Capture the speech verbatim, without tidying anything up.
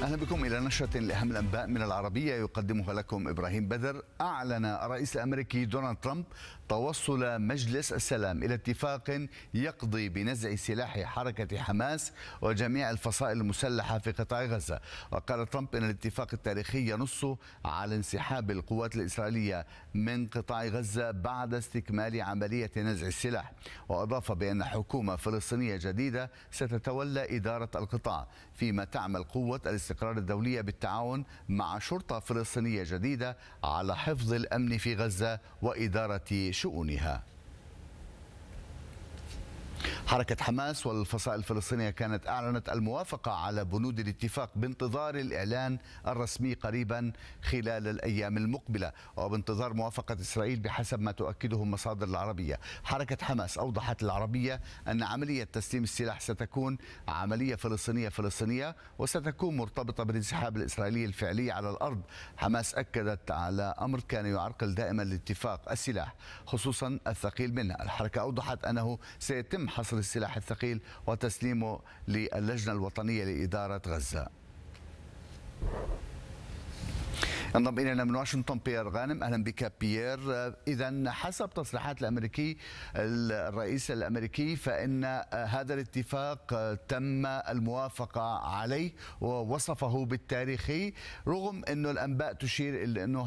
أهلا بكم إلى نشرة لأهم الأنباء من العربية يقدمها لكم إبراهيم بدر. أعلن الرئيس الأمريكي دونالد ترامب توصل مجلس السلام إلى اتفاق يقضي بنزع سلاح حركة حماس وجميع الفصائل المسلحة في قطاع غزة. وقال ترامب إن الاتفاق التاريخي ينص على انسحاب القوات الإسرائيلية من قطاع غزة بعد استكمال عملية نزع السلاح. وأضاف بأن حكومة فلسطينية جديدة ستتولى إدارة القطاع، فيما تعمل قوة الاستقرار الدولية بالتعاون مع شرطة فلسطينية جديدة على حفظ الأمن في غزة وإدارة شؤونها. حركة حماس والفصائل الفلسطينية كانت أعلنت الموافقة على بنود الاتفاق بانتظار الإعلان الرسمي قريبا خلال الأيام المقبلة، وبانتظار موافقة إسرائيل بحسب ما تؤكده المصادر العربية. حركة حماس أوضحت العربية أن عملية تسليم السلاح ستكون عملية فلسطينية فلسطينية وستكون مرتبطة بالانسحاب الإسرائيلي الفعلي على الأرض. حماس أكدت على أمر كان يعرقل دائما الاتفاق: السلاح، خصوصا الثقيل منه. الحركة أوضحت أنه سيتم حصر السلاح الثقيل وتسليمه للجنة الوطنية لإدارة غزة. انضم الينا من واشنطن بيير غانم. اهلا بك بيير. اذا حسب تصريحات الامريكي الرئيس الامريكي فان هذا الاتفاق تم الموافقه عليه ووصفه بالتاريخي، رغم انه الانباء تشير الى انه